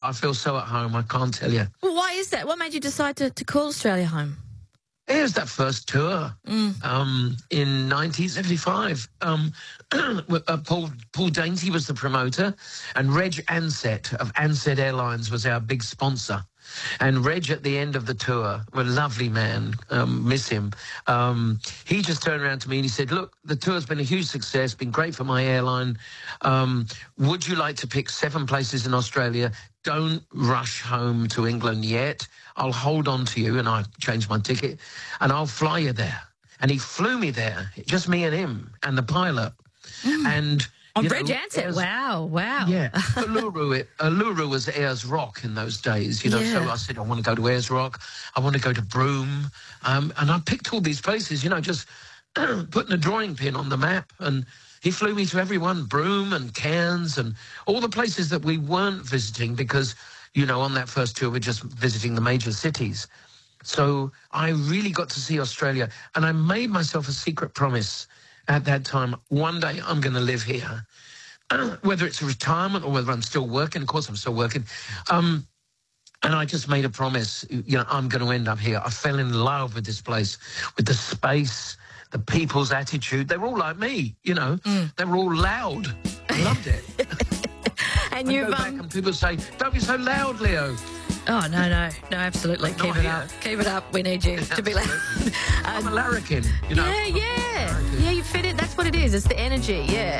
I feel so at home, I can't tell you. Well, why is that? What made you decide to call Australia home? It was that first tour in 1975. Paul Dainty was the promoter, and Reg Ansett of Ansett Airlines was our big sponsor. And Reg, at the end of the tour, a lovely man, miss him, he just turned around to me and he said, look, the tour's been a huge success, been great for my airline. Would you like to pick 7 places in Australia? Don't rush home to England yet. I'll hold on to you, and I changed my ticket, and I'll fly you there. And he flew me there, just me and him and the pilot. And... Reg Ansett, wow. Yeah, Uluru was Ayers Rock in those days, So I said, I want to go to Ayers Rock, I want to go to Broome, and I picked all these places, just putting a drawing pin on the map, and he flew me to everyone, Broome and Cairns and all the places that we weren't visiting because, on that first tour we're just visiting the major cities. So I really got to see Australia, and I made myself a secret promise at that time. One day I'm going to live here, whether it's a retirement or whether I'm still working. Of course I'm still working. And I just made a promise, I'm going to end up here. I fell in love with this place, with the space, the people's attitude. They were all like me, They were all loud. I loved it. And you go back and people say, don't be so loud, Leo. Oh, no, absolutely. Keep it up. Keep it up. We need you to be loud. I'm a larrikin, Yeah, you fit it. That's what it is. It's the energy, yeah.